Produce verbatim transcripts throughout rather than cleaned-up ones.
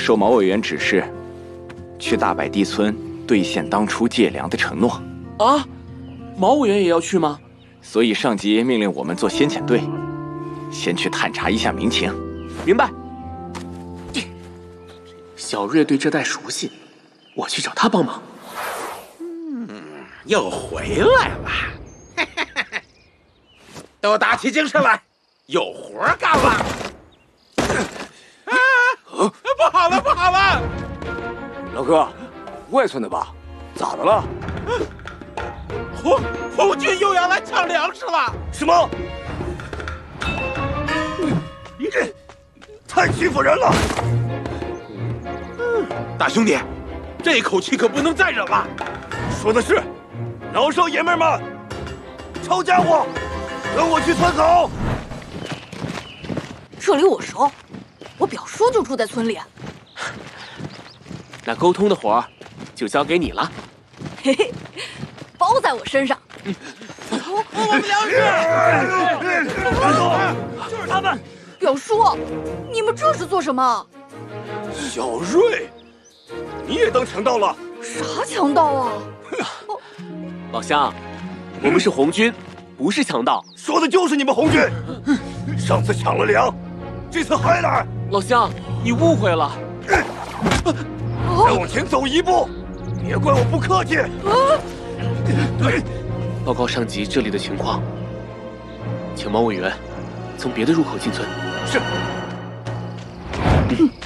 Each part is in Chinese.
受毛委员指示，去大柏地村兑现当初借粮的承诺。 啊，毛委员也要去吗？ 所以上级命令我们做先遣队，先去探查一下民情。 明白。小瑞对这带熟悉，我去找他帮忙。 嗯，又回来了，都打起精神来，有活干了。啊！不好了，不好了！ 老哥，外村的吧？咋的了？ 红红军又要来抢粮食了！ 什么？你这太欺负人了！ 大兄弟，这口气可不能再忍了。 说的是，老少爷们们，抄家伙，跟我去村口。 这里我熟，我表叔就住在村里。 那沟通的活儿就交给你了。 嘿嘿，包在我身上。 嗯、我我们粮食，就是他们。 表叔，你们这是做什么？ 小瑞，你也当强盗了？ 啥强盗啊？ 老乡，我们是红军，不是强盗。 说的就是你们红军。上次抢了粮，这次还来。 老乡，你误会了。 再往前走一步，别怪我不客气。对， 报告上级这里的情况，请毛委员从别的入口进村。 是。 嗯、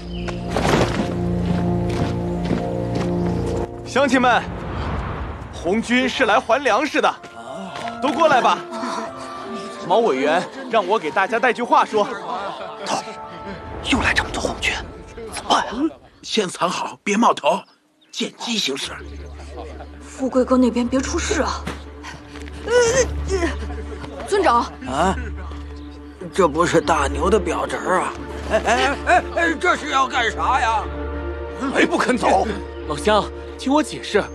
乡亲们，红军是来还粮食的，都过来吧。毛委员让我给大家带句话说。 头，又来这么多红军，怎么办呀？ 先藏好，别冒头，见机行事。 富贵哥那边别出事啊！村长啊，这不是大牛的表侄啊！哎哎哎哎，这是要干啥呀？ 还不肯走？ 老乡，听我解释。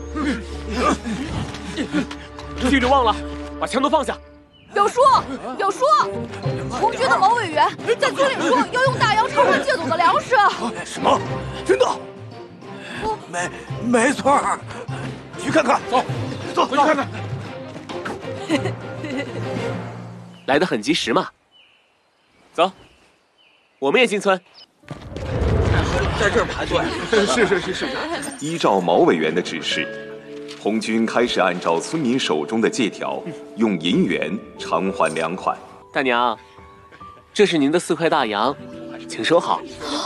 记着忘了，把枪都放下。 表叔，表叔，红军的毛委员在村里说要用大洋偿还借走的粮食。 什么？真的？ 没没错。 去看看，走，走，去看看。 来得很及时嘛。走，我们也进村。 在这儿排队。 是是是是。 依照毛委员的指示，红军开始按照村民手中的借条，用银元偿还粮款。 大娘，这是您的四块大洋，请收好。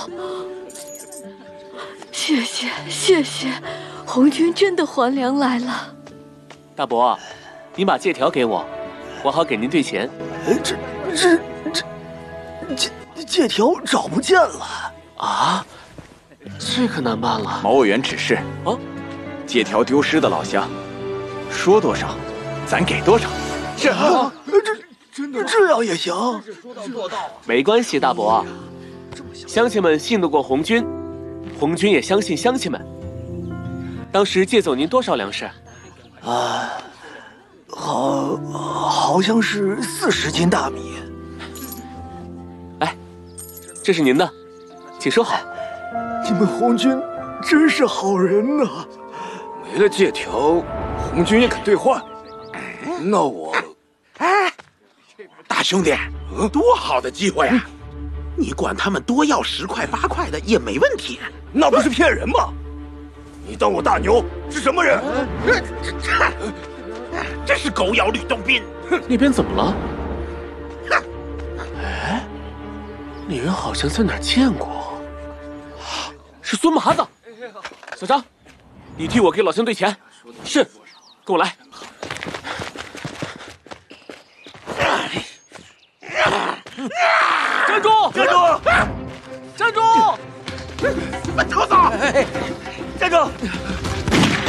谢谢谢谢，红军真的还粮来了。 大伯，您把借条给我，我好给您兑钱。 这这这借借条找不见了啊！这可难办了。 毛委员指示啊， 借条丢失的老乡，说多少，咱给多少。 这啊，这真的这样也行？ 说到做到。没关系，大伯，乡亲们信得过红军，红军也相信乡亲们。当时借走您多少粮食？ 啊，好，好像是四十斤大米。 来，这是您的，请收好。 你们红军真是好人呐！ 没了借条，红军也肯兑换。那我， 哎，大兄弟，多好的机会啊！你管他们多要十块八块的也没问题。 那不是骗人吗？你当我大牛是什么人？ 这这这是狗咬吕洞宾。 那边怎么了？哎，那人好像在哪儿见过。是孙麻子。小张，你替我给老乡兑钱。是，跟我来。站住！ 站住！ 站住！ 你们逃走！ 站住！